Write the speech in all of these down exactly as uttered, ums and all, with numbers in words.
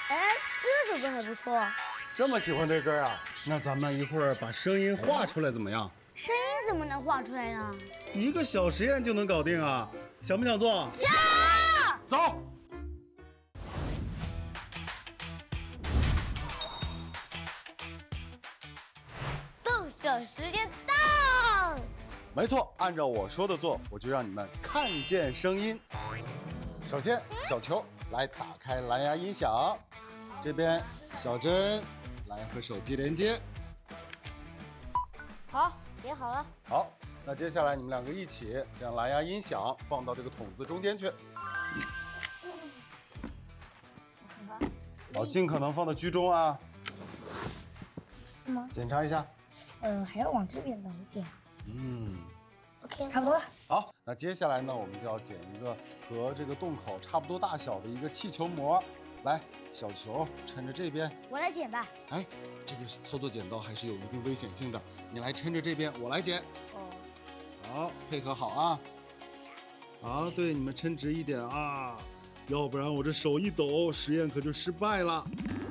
哎，这首歌还不错。 这么喜欢这歌啊？那咱们一会儿把声音画出来怎么样？ 声音怎么能画出来呢？ 一个小实验就能搞定啊！想不想做？ 想。 走。 动手时间到。 没错，按照我说的做，我就让你们看见声音。首先，小球来打开蓝牙音响，这边小珍来和手机连接。 好，连好了。 好，那接下来你们两个一起将蓝牙音响放到这个筒子中间去。好，尽可能放到居中啊。 是吗？ 检查一下。 嗯，还要往这边弄一点。 嗯 ，OK， 差不多了。 好，那接下来呢，我们就要剪一个和这个洞口差不多大小的一个气球膜。来，小球抻着这边， 我来剪吧。 哎，这个操作剪刀还是有一定危险性的，你来抻着这边，我来剪。 哦。 好，配合好啊。好，对，你们抻直一点啊，要不然我这手一抖，实验可就失败了。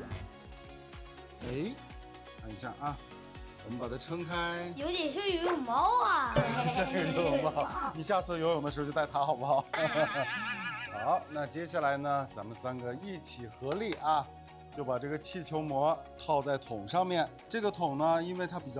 哎，看一下啊。我们把它撑开， 有点像游泳帽啊！ 像游泳帽，你下次游泳的时候就带它好不好？好，那接下来呢，咱们三个一起合力啊，就把这个气球膜套在桶上面。这个桶呢，因为它比较